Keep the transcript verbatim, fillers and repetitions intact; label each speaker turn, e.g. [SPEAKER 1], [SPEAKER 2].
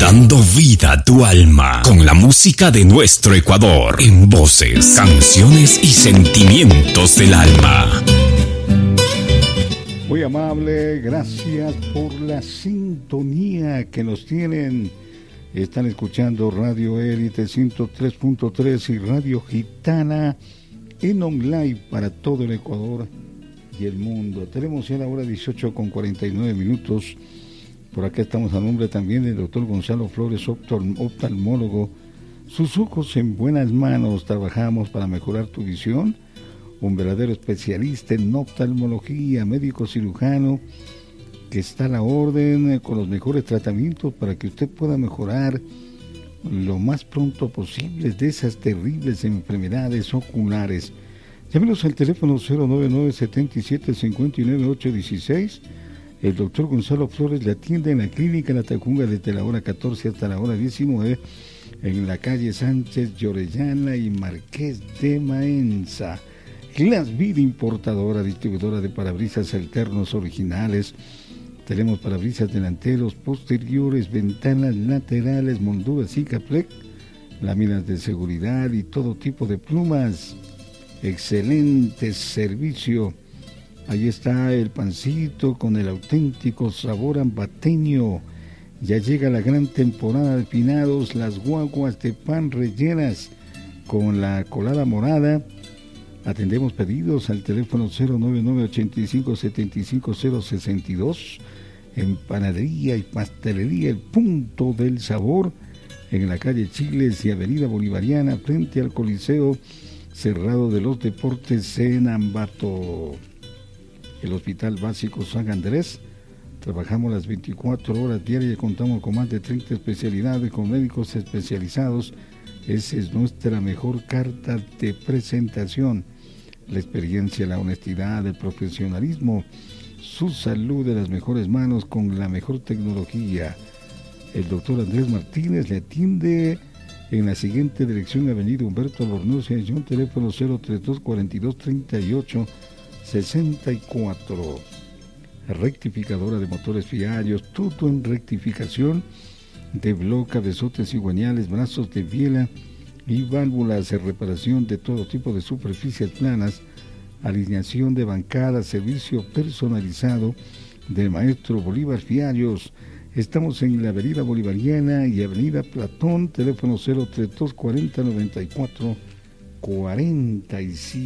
[SPEAKER 1] Dando vida a tu alma con la música de nuestro Ecuador en voces, canciones y sentimientos del alma.
[SPEAKER 2] Muy amable, gracias por la sintonía que nos tienen. Están escuchando Radio Élite ciento tres punto tres y Radio Gitana en online para todo el Ecuador y el mundo. Tenemos ya la hora dieciocho con cuarenta y nueve minutos. Por acá estamos a nombre también del doctor Gonzalo Flores, oftalmólogo. Sus ojos en buenas manos. Trabajamos para mejorar tu visión. Un verdadero especialista en oftalmología, médico cirujano, que está a la orden con los mejores tratamientos para que usted pueda mejorar lo más pronto posible de esas terribles enfermedades oculares. Llámenos al teléfono cero nueve nueve, siete siete, cinco nueve, ocho uno seis. El doctor Gonzalo Flores le atiende en la clínica La Tacunga desde la hora catorce hasta la hora diecinueve en la calle Sánchez Llorellana y Marqués de Maenza. Glassvid, importadora, distribuidora de parabrisas alternos originales. Tenemos parabrisas delanteros, posteriores, ventanas laterales, molduras Cicaplec, láminas de seguridad y todo tipo de plumas. Excelente servicio. Ahí está el pancito con el auténtico sabor ambateño. Ya llega la gran temporada de finados, las guaguas de pan rellenas con la colada morada. Atendemos pedidos al teléfono cero nueve nueve, ocho cinco, siete cinco cero seis dos. En panadería y pastelería El Punto del Sabor, en la calle Chiles y Avenida Bolivariana, frente al Coliseo Cerrado de los Deportes en Ambato. El Hospital Básico San Andrés, trabajamos las veinticuatro horas diarias y contamos con más de treinta especialidades con médicos especializados. Esa es nuestra mejor carta de presentación. La experiencia, la honestidad, el profesionalismo, su salud de las mejores manos con la mejor tecnología. El doctor Andrés Martínez le atiende en la siguiente dirección: Avenida Humberto Albornoz, en teléfono cero treinta y dos, cuarenta y dos, treinta y ocho, sesenta y cuatro. Rectificadora de motores Fiallos, todo en rectificación de bloque, cabezotes cigüeñales, brazos de biela y válvulas, de reparación de todo tipo de superficies planas, alineación de bancadas, servicio personalizado de Maestro Bolívar Fiallos. Estamos en la Avenida Bolivariana y Avenida Platón, teléfono cero treinta y dos, cuarenta, noventa y cuatro, cuarenta y siete.